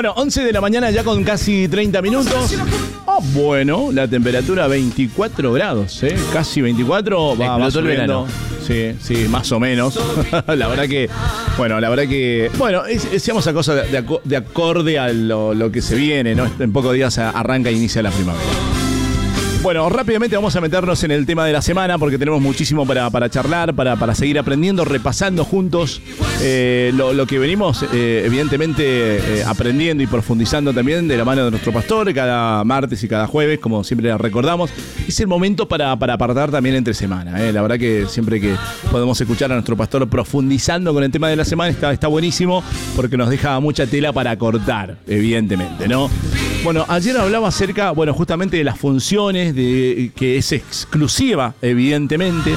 Bueno, 11 de la mañana ya con casi 30 minutos. Bueno, la temperatura 24 grados, casi 24. Va subiendo. Sí, más o menos. La verdad que, seamos a cosa de acorde a lo que se viene, ¿no? En pocos días arranca e inicia la primavera. Bueno, rápidamente vamos a meternos en el tema de la semana porque tenemos muchísimo para charlar, para seguir aprendiendo, repasando juntos lo que venimos evidentemente aprendiendo y profundizando también de la mano de nuestro pastor cada martes y cada jueves, como siempre recordamos. Es el momento para apartar también entre semana. La verdad que siempre que podemos escuchar a nuestro pastor profundizando con el tema de la semana está buenísimo porque nos deja mucha tela para cortar, evidentemente, ¿no? Bueno, ayer hablaba acerca, justamente de las funciones, de que es exclusiva, evidentemente.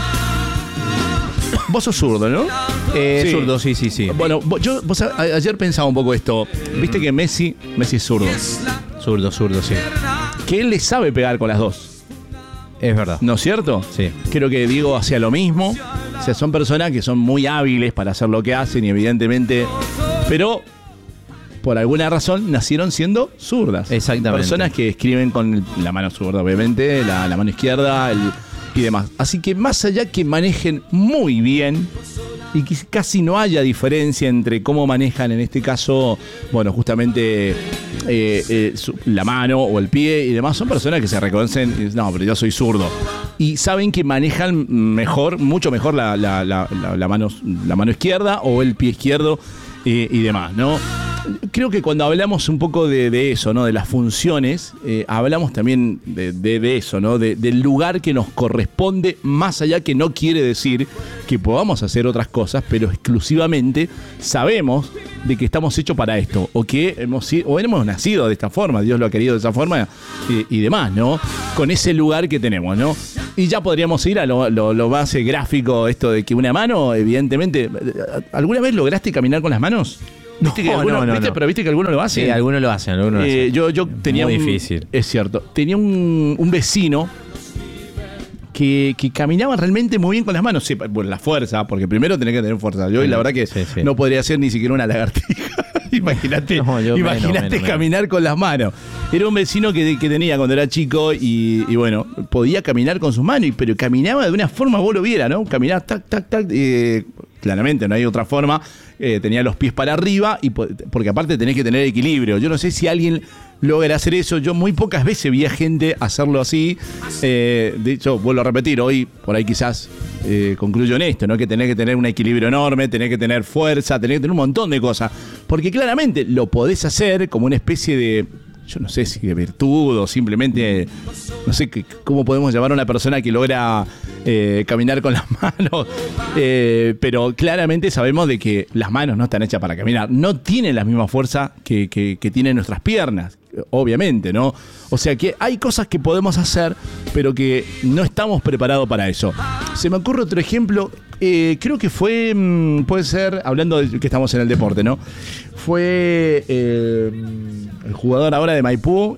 Vos sos zurdo, ¿no? Sí. Zurdo, sí. Bueno, vos ayer pensaba un poco esto. Viste que Messi es zurdo. Zurdo, sí. Que él le sabe pegar con las dos. Es verdad. ¿No es cierto? Sí. Creo que Diego hacía lo mismo. O sea, son personas que son muy hábiles para hacer lo que hacen y evidentemente... Pero... por alguna razón nacieron siendo zurdas. Exactamente. Personas que escriben con la mano zurda, obviamente, la mano izquierda y demás. Así que más allá que manejen muy bien y que casi no haya diferencia entre cómo manejan en este caso, justamente la mano o el pie y demás, son personas que se reconocen y dicen, no, pero yo soy zurdo. Y saben que manejan mucho mejor la mano izquierda o el pie izquierdo y demás, ¿no? Creo que cuando hablamos un poco de eso, ¿no? De las funciones, hablamos también de eso, ¿no? Del lugar que nos corresponde, más allá que no quiere decir que podamos hacer otras cosas, pero exclusivamente sabemos de que estamos hechos para esto, o que hemos nacido de esta forma, Dios lo ha querido de esa forma y demás, ¿no? Con ese lugar que tenemos, ¿no? Y ya podríamos ir a lo más gráfico, esto de que una mano, evidentemente, ¿alguna vez lograste caminar con las manos? ¿Viste pero viste que algunos lo hacen? Sí, algunos lo hacen. Yo tenía muy difícil. Es cierto. Tenía un vecino que caminaba realmente muy bien con las manos. Sí, bueno, la fuerza, porque primero tenés que tener fuerza. Yo, la verdad que no podría hacer ni siquiera una lagartija. Imagínate menos. Caminar con las manos. Era un vecino que tenía cuando era chico y podía caminar con sus manos, pero caminaba de una forma, vos lo vieras, ¿no? Caminaba tac, tac, tac. Claramente no hay otra forma. Tenía los pies para arriba porque aparte tenés que tener equilibrio. Yo no sé si alguien logra hacer eso. Yo muy pocas veces vi a gente hacerlo así. De hecho, vuelvo a repetir, hoy por ahí quizás concluyo en esto, ¿no? Que tenés que tener un equilibrio enorme, tenés que tener fuerza, tenés que tener un montón de cosas. Porque claramente lo podés hacer como una especie de... yo no sé si de virtud o simplemente, no sé cómo podemos llamar a una persona que logra caminar con las manos, pero claramente sabemos de que las manos no están hechas para caminar, no tienen la misma fuerza que tienen nuestras piernas, obviamente, ¿no? O sea que hay cosas que podemos hacer, pero que no estamos preparados para eso. Se me ocurre otro ejemplo, creo que fue, puede ser, hablando de que estamos en el deporte, ¿no? Fue el jugador ahora de Maipú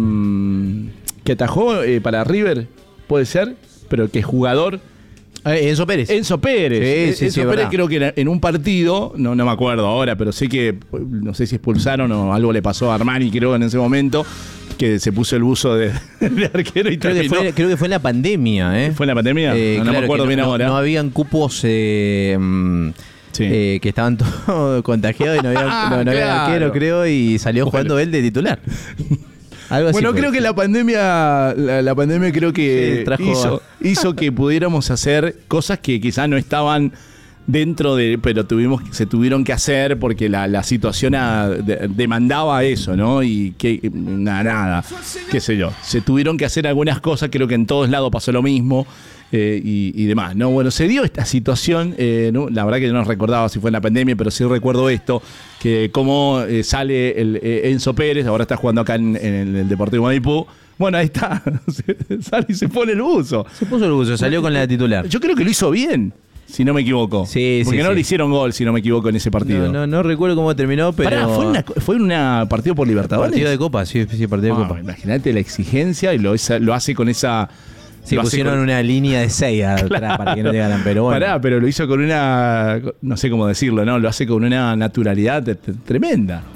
que atajó para River, puede ser, pero que es jugador... Enzo Pérez. Sí, Enzo Pérez creo que en un partido, no me acuerdo ahora, pero sé que, no sé si expulsaron o algo le pasó a Armani, creo, en ese momento, que se puso el buzo de arquero y creo que fue en la pandemia, ¿eh? ¿Fue en la pandemia? No me acuerdo bien ahora. No habían cupos... que estaban todos contagiados y no había arquero, creo, y salió jugando él de titular. Algo así creo que la pandemia creo que hizo que pudiéramos hacer cosas que quizás no estaban dentro de, pero se tuvieron que hacer porque la situación demandaba eso, ¿no? Y que nada, qué sé yo, se tuvieron que hacer algunas cosas, creo que en todos lados pasó lo mismo. Y demás, ¿no? Bueno, se dio esta situación, ¿no? La verdad que yo no recordaba si fue en la pandemia, pero sí recuerdo esto, que cómo sale el Enzo Pérez, ahora está jugando acá en el Deportivo Maipú. Bueno, ahí está, sale y se pone el buzo. Se puso el buzo, salió con la titular. Yo creo que lo hizo bien, si no me equivoco. Sí, porque no le hicieron gol, si no me equivoco, en ese partido. No recuerdo cómo terminó, pero... ¿Fue un partido por Libertadores? Partido de Copa, sí, partido de Copa. Imagínate la exigencia y lo hace con esa... Sí, pusieron una línea de 6 atrás para que no llegaran, pero bueno. Pero lo hizo con una, no sé cómo decirlo, ¿no? Lo hace con una naturalidad tremenda.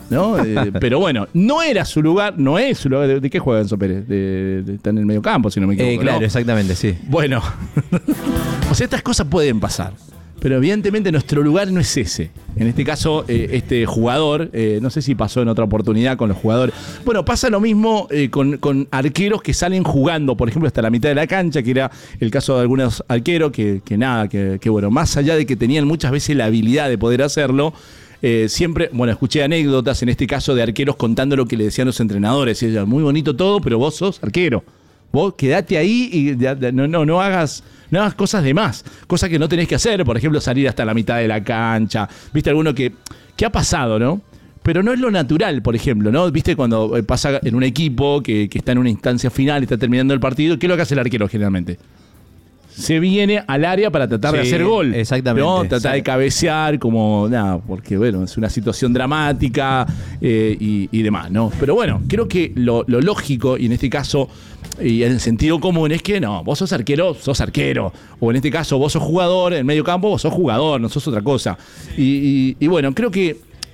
¿no? Pero bueno, no era su lugar, no es su lugar. ¿De qué juega Enzo Pérez? Está en el medio campo, si no me equivoco. Claro, ¿no? Exactamente, sí. Bueno, o sea, estas cosas pueden pasar. Pero evidentemente nuestro lugar no es ese. En este caso, este jugador, no sé si pasó en otra oportunidad con los jugadores. Bueno, pasa lo mismo con arqueros que salen jugando, por ejemplo, hasta la mitad de la cancha, que era el caso de algunos arqueros que bueno, más allá de que tenían muchas veces la habilidad de poder hacerlo, siempre, bueno, escuché anécdotas en este caso de arqueros contando lo que le decían los entrenadores. Y ella, muy bonito todo, pero vos sos arquero. Vos quedate ahí y no hagas cosas de más, cosas que no tenés que hacer, por ejemplo, salir hasta la mitad de la cancha. ¿Viste alguno que ha pasado, no? Pero no es lo natural, por ejemplo, ¿no? ¿Viste cuando pasa en un equipo que está en una instancia final, está terminando el partido? ¿Qué es lo que hace el arquero generalmente? Se viene al área para tratar de hacer gol. Exactamente. ¿No? Tratar de cabecear, como nada, porque bueno, es una situación dramática y demás, ¿no? Pero bueno, creo que lo lógico, y en este caso, y en el sentido común, es que no, vos sos arquero. O en este caso, vos sos jugador, en medio campo, vos sos jugador, no sos otra cosa. Y bueno, creo que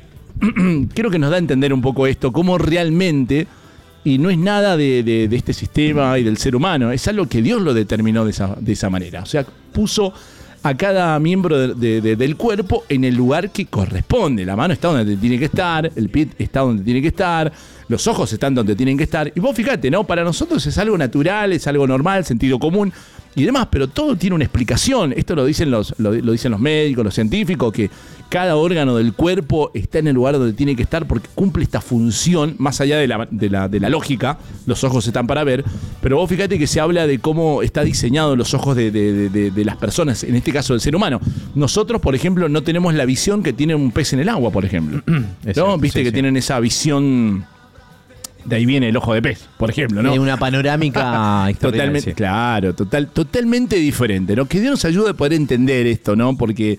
nos da a entender un poco esto, cómo realmente. Y no es nada de este sistema y del ser humano, es algo que Dios lo determinó de esa manera. O sea, puso a cada miembro del cuerpo en el lugar que corresponde. La mano está donde tiene que estar, el pie está donde tiene que estar, los ojos están donde tienen que estar. Y vos fíjate, ¿no? Para nosotros es algo natural, es algo normal, sentido común y demás, pero todo tiene una explicación. Esto lo dicen los médicos, los científicos, que cada órgano del cuerpo está en el lugar donde tiene que estar porque cumple esta función, más allá de la lógica. Los ojos están para ver, pero vos fíjate que se habla de cómo está diseñado los ojos de las personas, en este caso del ser humano. Nosotros, por ejemplo, no tenemos la visión que tiene un pez en el agua, por ejemplo. ¿No? Viste que tienen esa visión. De ahí viene el ojo de pez, por ejemplo, ¿no? Es una panorámica totalmente, claro, totalmente diferente, ¿no? Que Dios nos ayude a poder entender esto, ¿no? Porque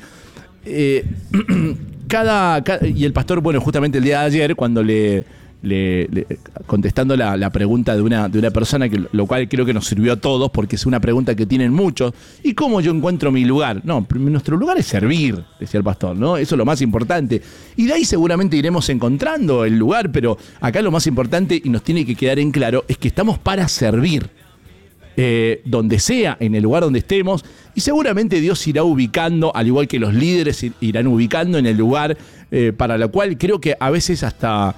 y el pastor, bueno, justamente el día de ayer, cuando contestando la pregunta de una persona, lo cual creo que nos sirvió a todos, porque es una pregunta que tienen muchos. ¿Y cómo yo encuentro mi lugar? No, nuestro lugar es servir, decía el pastor, ¿no? Eso es lo más importante. Y de ahí seguramente iremos encontrando el lugar, pero acá lo más importante, y nos tiene que quedar en claro, es que estamos para servir. Donde sea, en el lugar donde estemos, y seguramente Dios irá ubicando, al igual que los líderes irán ubicando en el lugar para lo cual creo que a veces hasta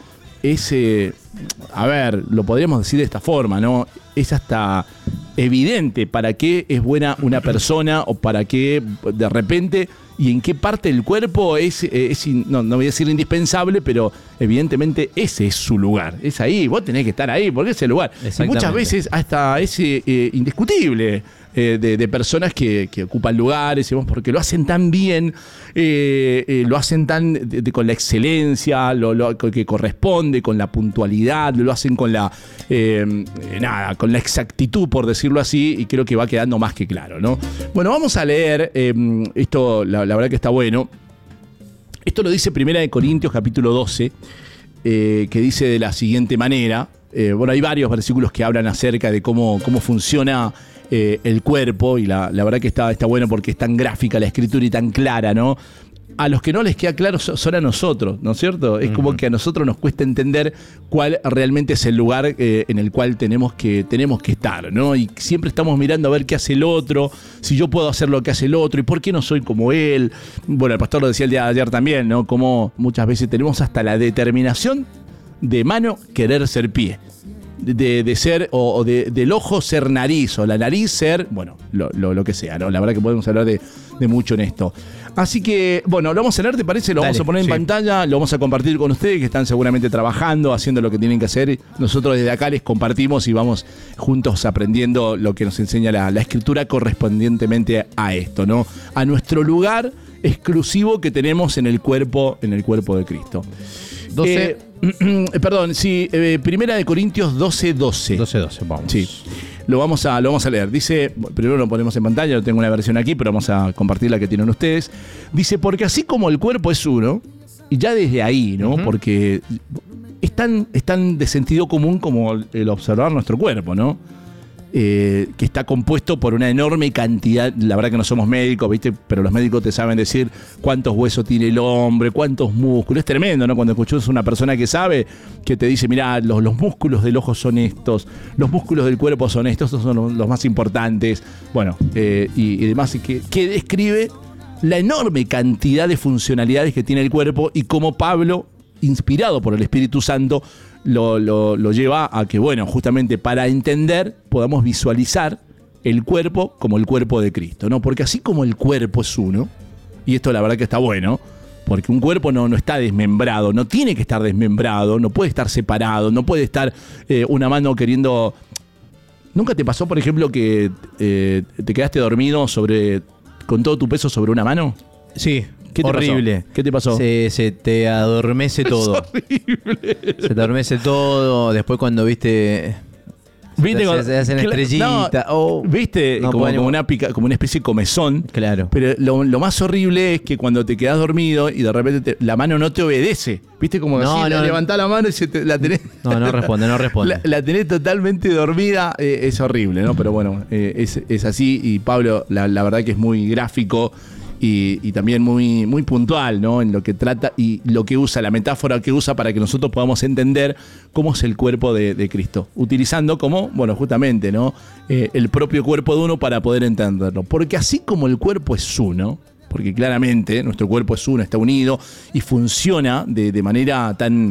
lo podríamos decir de esta forma, ¿no? Es hasta evidente para qué es buena una persona o para qué de repente y en qué parte del cuerpo no voy a decir indispensable, pero evidentemente ese es su lugar. Es ahí, vos tenés que estar ahí, porque es el lugar. Y muchas veces hasta es indiscutible de personas que ocupan lugares, porque lo hacen tan bien, lo hacen con la excelencia, lo que corresponde, con la puntualidad, lo hacen con con la exactitud, por decirlo así, y creo que va quedando más que claro, ¿no? Bueno, vamos a leer esto, la verdad que está bueno. Esto lo dice 1 Corintios capítulo 12, que dice de la siguiente manera. Bueno, hay varios versículos que hablan acerca de cómo funciona el cuerpo, y la verdad que está bueno porque es tan gráfica la escritura y tan clara, ¿no? A los que no les queda claro son a nosotros, ¿no es cierto? Es como que a nosotros nos cuesta entender cuál realmente es el lugar en el cual tenemos que estar, ¿no? Y siempre estamos mirando a ver qué hace el otro, si yo puedo hacer lo que hace el otro, y por qué no soy como él. Bueno, el pastor lo decía el día de ayer también, ¿no? Como muchas veces tenemos hasta la determinación de mano querer ser pie. De ser, o del ojo ser nariz, o la nariz ser, bueno, lo que sea, ¿no? La verdad que podemos hablar de mucho en esto. Así que, bueno, lo vamos a leer, ¿te parece? Lo vamos a poner en pantalla, lo vamos a compartir con ustedes que están seguramente trabajando, haciendo lo que tienen que hacer. Nosotros desde acá les compartimos y vamos juntos aprendiendo lo que nos enseña la escritura correspondientemente a esto, ¿no? A nuestro lugar exclusivo que tenemos en el cuerpo de Cristo. 1 Corintios 12:12. 12:12, vamos. Sí. Lo vamos a leer. Dice, primero lo ponemos en pantalla, yo tengo una versión aquí, pero vamos a compartir la que tienen ustedes. Dice, porque así como el cuerpo es uno, y ya desde ahí, ¿no? Porque es tan de sentido común como el observar nuestro cuerpo, ¿no? que está compuesto por una enorme cantidad, la verdad que no somos médicos, ¿viste? Pero los médicos te saben decir cuántos huesos tiene el hombre, cuántos músculos. Es tremendo, ¿no? Cuando escuchas a una persona que sabe, que te dice, mirá, los músculos del ojo son estos, los músculos del cuerpo son estos son los más importantes. Bueno, y demás, que describe la enorme cantidad de funcionalidades que tiene el cuerpo y cómo Pablo, inspirado por el Espíritu Santo, lo lleva a que, bueno, justamente para entender, podamos visualizar el cuerpo como el cuerpo de Cristo, ¿no? Porque así como el cuerpo es uno, y esto la verdad que está bueno, porque un cuerpo no está desmembrado, no tiene que estar desmembrado, no puede estar separado, no puede estar una mano queriendo... ¿Nunca te pasó, por ejemplo, que te quedaste dormido con todo tu peso sobre una mano? Sí. ¿Qué te horrible. Pasó? ¿Qué te pasó? Se te adormece todo. Es horrible. Se te adormece todo. Después cuando viste se hacen estrellitas. ¿Viste? No, como una especie de comezón. Claro. Pero lo más horrible es que cuando te quedas dormido y de repente la mano no te obedece. ¿Viste? Como levantás la mano y la tenés... No responde. La tenés totalmente dormida. Es horrible, ¿no? Pero bueno, es así. Y Pablo, la verdad que es muy gráfico. Y también muy, muy puntual, ¿no? En lo que trata y lo que usa, la metáfora que usa para que nosotros podamos entender cómo es el cuerpo de Cristo. Utilizando como, bueno, justamente, ¿no? El propio cuerpo de uno para poder entenderlo. Porque así como el cuerpo es uno, porque claramente nuestro cuerpo es uno, está unido y funciona de manera tan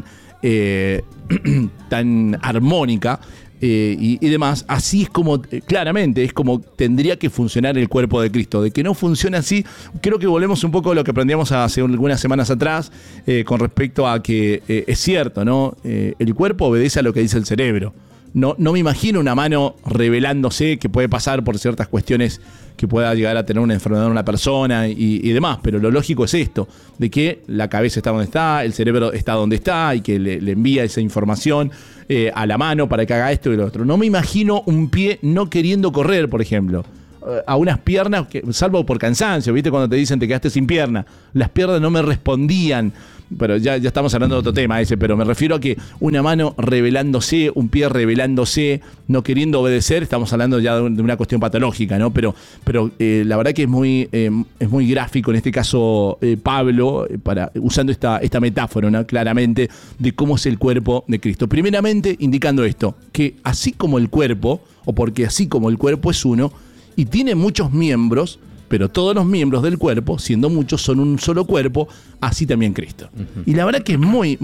armónica, y demás, así es como, claramente, es como tendría que funcionar el cuerpo de Cristo. De que no funciona así, creo que volvemos un poco a lo que aprendíamos hace algunas semanas atrás, con respecto a que es cierto, ¿no? El cuerpo obedece a lo que dice el cerebro. No me imagino una mano revelándose, que puede pasar por ciertas cuestiones que pueda llegar a tener una enfermedad en una persona y demás, pero lo lógico es esto, de que la cabeza está donde está, el cerebro está donde está y que le envía esa información a la mano para que haga esto y lo otro. No me imagino un pie no queriendo correr, por ejemplo, a unas piernas, salvo por cansancio, ¿viste? Cuando te dicen te quedaste sin pierna, las piernas no me respondían. Pero ya estamos hablando de otro tema ese, pero me refiero a que una mano revelándose, un pie revelándose, no queriendo obedecer, estamos hablando ya de una cuestión patológica, ¿no? Pero la verdad que es muy gráfico en este caso Pablo, usando esta metáfora, ¿no? Claramente, de cómo es el cuerpo de Cristo. Primeramente, indicando esto, que así como el cuerpo, o porque así como el cuerpo es uno, y tiene muchos miembros, pero todos los miembros del cuerpo, siendo muchos, son un solo cuerpo, así también Cristo. Uh-huh. Y la verdad que es muy,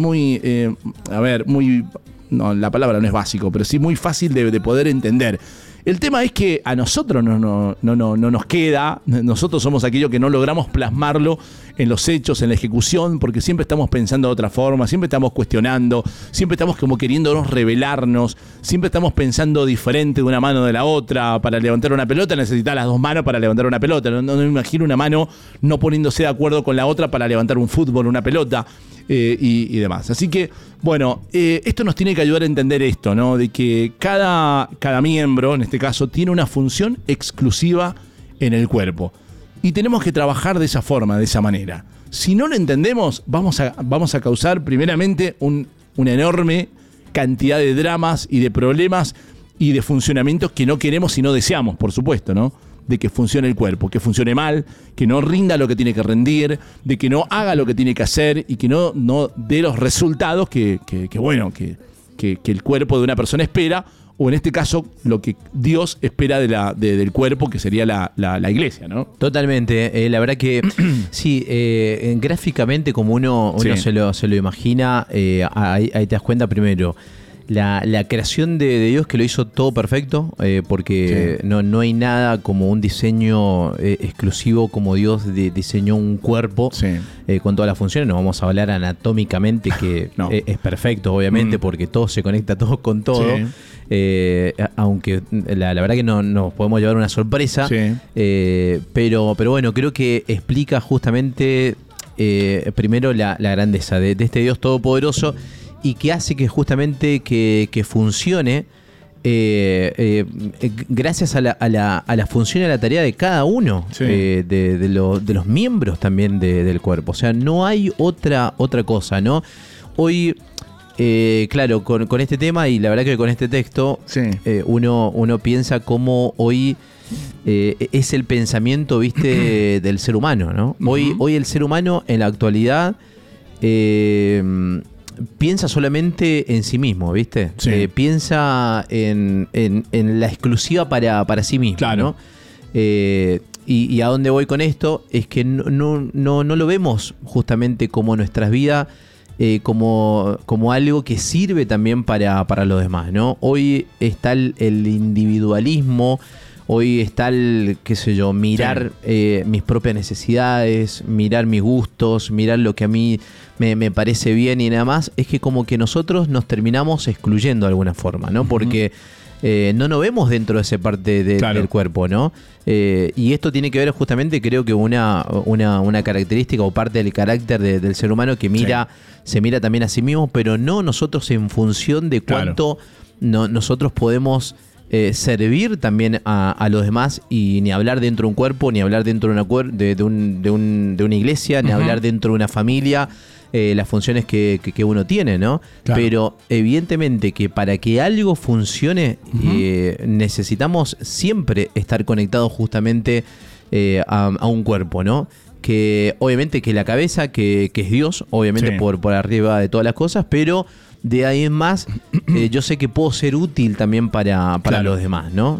no, la palabra no es básico, pero sí muy fácil de poder entender. El tema es que a nosotros no nos queda, nosotros somos aquellos que no logramos plasmarlo en los hechos, en la ejecución, porque siempre estamos pensando de otra forma, siempre estamos cuestionando, siempre estamos como queriéndonos revelarnos, siempre estamos pensando diferente de una mano de la otra. Para levantar una pelota necesitas las dos manos para levantar una pelota. No me imagino una mano no poniéndose de acuerdo con la otra para levantar un fútbol, una pelota. Y demás. Así que, bueno, esto nos tiene que ayudar a entender esto, ¿no? De que cada miembro, en este caso, tiene una función exclusiva en el cuerpo. Y tenemos que trabajar de esa forma, de esa manera. Si no lo entendemos, vamos a causar primeramente una enorme cantidad de dramas y de problemas y de funcionamientos que no queremos y no deseamos, por supuesto, ¿no? De que funcione el cuerpo, que funcione mal, que no rinda lo que tiene que rendir, de que no haga lo que tiene que hacer y que no dé los resultados que el cuerpo de una persona espera, o en este caso lo que Dios espera del cuerpo, que sería la iglesia, ¿no? Totalmente. La verdad que sí, gráficamente como uno sí, se lo imagina, ahí te das cuenta primero. La creación de Dios, que lo hizo todo perfecto, porque sí, no hay nada como un diseño exclusivo como Dios diseñó un cuerpo, sí, con todas las funciones. No vamos a hablar anatómicamente que no, es perfecto, obviamente, porque todo se conecta todo con todo. Sí. Aunque la verdad que no nos podemos llevar una sorpresa, sí, pero bueno, creo que explica justamente primero la grandeza de este Dios todopoderoso, y que hace que justamente que funcione gracias a la función y a la tarea de cada uno, sí, de los miembros también del cuerpo. O sea, no hay otra cosa, ¿no? Hoy claro, con este tema y la verdad que con este texto Sí. uno piensa cómo hoy es el pensamiento, viste, del ser humano, ¿no? Hoy el ser humano en la actualidad piensa solamente en sí mismo, ¿viste? Sí. Piensa en la exclusiva para sí mismo, Claro. ¿no? Y a dónde voy con esto es que no lo vemos justamente como nuestras vidas como algo que sirve también para los demás, ¿no? Hoy está el individualismo, hoy está el, qué sé yo, mirar mis propias necesidades, mirar mis gustos, mirar lo que a mí me parece bien y nada más. Es que como que nosotros nos terminamos excluyendo de alguna forma, ¿no? Porque no nos vemos dentro de esa parte del cuerpo, ¿no? Y esto tiene que ver justamente, creo que una característica o parte del carácter del ser humano que se mira también a sí mismo, pero no nosotros en función de cuánto nosotros podemos servir también a los demás, y ni hablar dentro de un cuerpo, ni hablar dentro de una iglesia, ni hablar dentro de una familia, las funciones que uno tiene, ¿no? Claro. Pero evidentemente que para que algo funcione necesitamos siempre estar conectados justamente a un cuerpo, ¿no? Que obviamente que la cabeza, que es Dios, obviamente por arriba de todas las cosas, pero de ahí en más yo sé que puedo ser útil también para los demás, ¿no?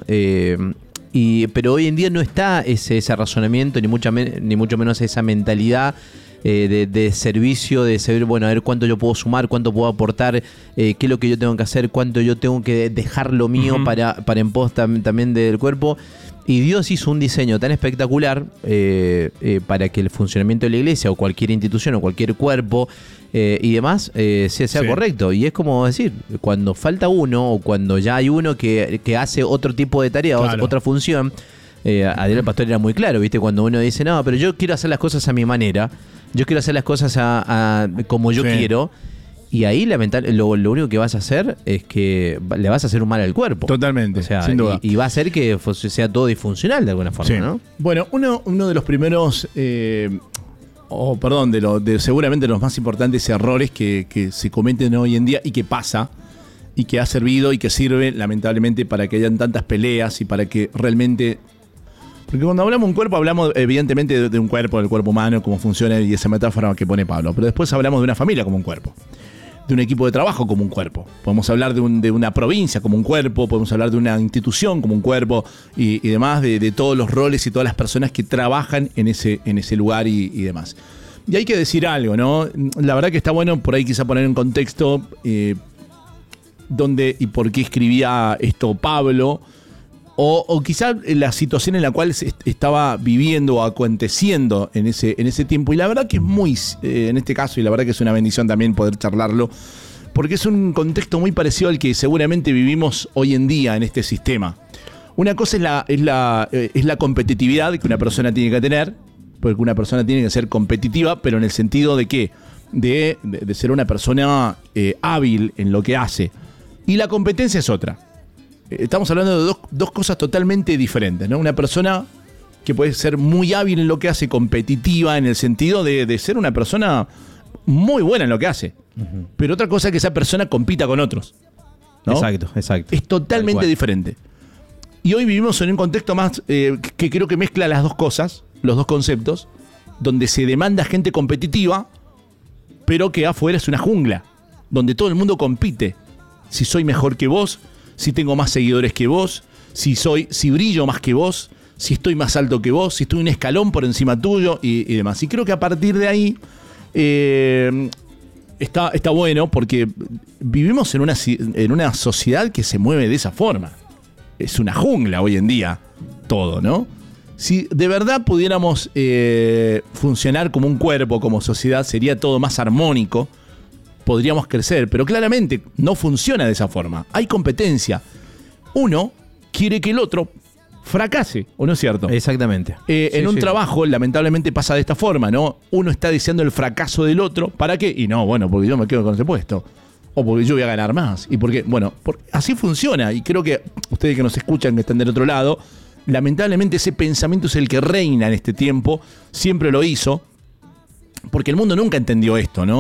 Pero hoy en día no está ese razonamiento, ni mucho menos esa mentalidad de servicio, de saber, bueno, a ver cuánto yo puedo sumar, cuánto puedo aportar, qué es lo que yo tengo que hacer, cuánto yo tengo que dejar lo mío para en pos también del cuerpo. Y Dios hizo un diseño tan espectacular para que el funcionamiento de la iglesia o cualquier institución o cualquier cuerpo y demás sea correcto. Y es como decir, cuando falta uno o cuando ya hay uno que hace otro tipo de tarea, otra función, Adrián el Pastor era muy claro, ¿viste? Cuando uno dice, no, pero yo quiero hacer las cosas a mi manera, yo quiero hacer las cosas como yo quiero. Y ahí, lo único que vas a hacer es que le vas a hacer un mal al cuerpo. Totalmente, o sea, sin duda. Y va a hacer que sea todo disfuncional de alguna forma, ¿no? Bueno, uno de los primeros, seguramente los más importantes errores que se cometen hoy en día y que pasa, y que ha servido y que sirve, lamentablemente, para que hayan tantas peleas y para que realmente... Porque cuando hablamos de un cuerpo, hablamos evidentemente de un cuerpo, del cuerpo humano, cómo funciona y esa metáfora que pone Pablo. Pero después hablamos de una familia como un cuerpo, de un equipo de trabajo como un cuerpo. Podemos hablar de una provincia como un cuerpo, podemos hablar de una institución como un cuerpo y demás, de todos los roles y todas las personas que trabajan en ese lugar y demás. Y hay que decir algo, ¿no? La verdad que está bueno por ahí quizá poner en contexto dónde y por qué escribía esto Pablo, o quizá la situación en la cual se estaba viviendo o aconteciendo en ese tiempo. Y la verdad que es muy, en este caso, y la verdad que es una bendición también poder charlarlo, porque es un contexto muy parecido al que seguramente vivimos hoy en día en este sistema. Una cosa es la competitividad que una persona tiene que tener, porque una persona tiene que ser competitiva, pero en el sentido de ¿qué? De ser una persona hábil en lo que hace. Y la competencia es otra. Estamos hablando de dos cosas totalmente diferentes, ¿no? Una persona que puede ser muy hábil en lo que hace, competitiva en el sentido de ser una persona muy buena en lo que hace. Pero otra cosa es que esa persona compita con otros, ¿no? Exacto. Es totalmente diferente. Y hoy vivimos en un contexto más que creo que mezcla las dos cosas, los dos conceptos, donde se demanda gente competitiva, pero que afuera es una jungla, donde todo el mundo compite. Si soy mejor que vos, si tengo más seguidores que vos, si brillo más que vos, si estoy más alto que vos, si estoy un escalón por encima tuyo y demás. Y creo que a partir de ahí está bueno, porque vivimos en una sociedad que se mueve de esa forma. Es una jungla hoy en día todo, ¿no? Si de verdad pudiéramos funcionar como un cuerpo, como sociedad, sería todo más armónico. Podríamos crecer, pero claramente no funciona de esa forma. Hay competencia. Uno quiere que el otro fracase, ¿o no es cierto? Exactamente. En un trabajo, lamentablemente pasa de esta forma, ¿no? Uno está deseando el fracaso del otro. ¿Para qué? Y no, bueno, porque yo me quedo con ese puesto. O porque yo voy a ganar más. Y porque, bueno, así funciona. Y creo que ustedes que nos escuchan, que están del otro lado, lamentablemente ese pensamiento es el que reina en este tiempo. Siempre lo hizo. Porque el mundo nunca entendió esto, ¿no?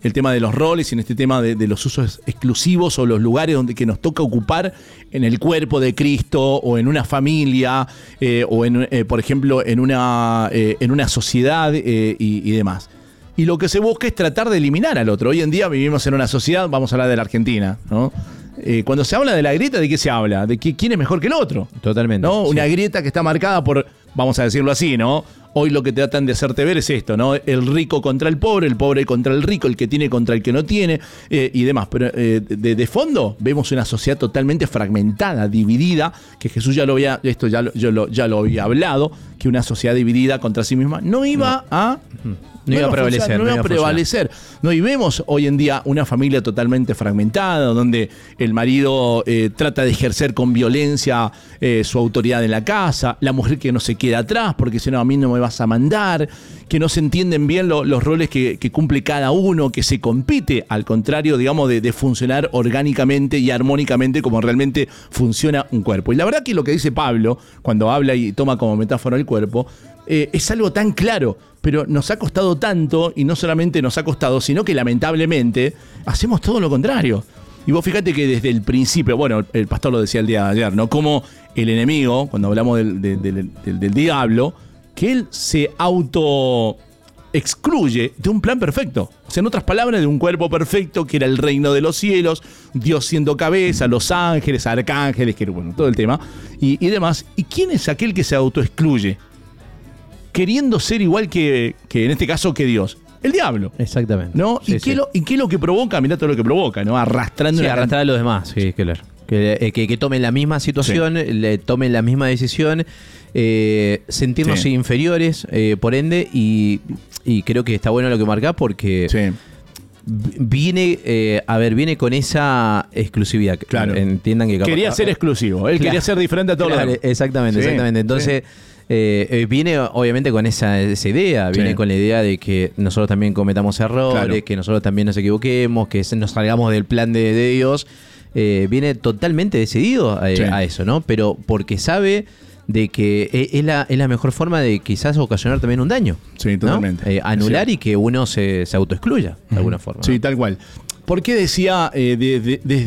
el tema de los roles y en este tema de los usos exclusivos o los lugares donde que nos toca ocupar en el cuerpo de Cristo o en una familia o por ejemplo en una sociedad y demás. Y lo que se busca es tratar de eliminar al otro. Hoy en día vivimos en una sociedad, vamos a hablar de la Argentina, ¿no? Cuando se habla de la grieta, ¿de qué se habla? De quién es mejor que el otro. Totalmente. ¿No? Una grieta que está marcada por, vamos a decirlo así, ¿no? Hoy lo que tratan de hacerte ver es esto, ¿no? El rico contra el pobre contra el rico, el que tiene contra el que no tiene y demás. Pero de fondo vemos una sociedad totalmente fragmentada, dividida, que Jesús ya lo había hablado, que una sociedad dividida contra sí misma no iba a... No iba a prevalecer. No, y vemos hoy en día una familia totalmente fragmentada, donde el marido trata de ejercer con violencia su autoridad en la casa, la mujer que no se queda atrás, porque si no, a mí no me vas a mandar, que no se entienden bien los roles que cumple cada uno, que se compite, al contrario, digamos, de funcionar orgánicamente y armónicamente como realmente funciona un cuerpo. Y la verdad que lo que dice Pablo, cuando habla y toma como metáfora el cuerpo, es algo tan claro, pero nos ha costado tanto, y no solamente nos ha costado, sino que lamentablemente hacemos todo lo contrario. Y vos fíjate que desde el principio, bueno, el pastor lo decía el día de ayer, ¿no? Como el enemigo, cuando hablamos del diablo, que él se auto excluye de un plan perfecto. O sea, en otras palabras, de un cuerpo perfecto que era el reino de los cielos, Dios siendo cabeza, los ángeles, arcángeles, que bueno, todo el tema, y demás. ¿Y quién es aquel que se autoexcluye? Queriendo ser igual que en este caso que Dios. El diablo. Exactamente. ¿No? Sí, ¿Y qué es lo que provoca? Mirá todo lo que provoca, ¿no? Arrastrar a los demás, sí, claro. Que tomen la misma situación, le tomen la misma decisión, sentirnos inferiores, por ende, y creo que está bueno lo que marcás porque viene con esa exclusividad. Claro. Entiendan que quería ser exclusivo, él quería ser diferente a todos los demás. Exactamente. Entonces, viene obviamente con esa idea, viene con la idea de que nosotros también cometamos errores, que nosotros también nos equivoquemos, que nos salgamos del plan de Dios. Viene totalmente decidido a eso, ¿no? Pero porque sabe de que es la mejor forma de quizás ocasionar también un daño. Sí, totalmente. ¿No? Anular y que uno se autoexcluya de alguna forma. Sí, tal cual. ¿Por qué decía desde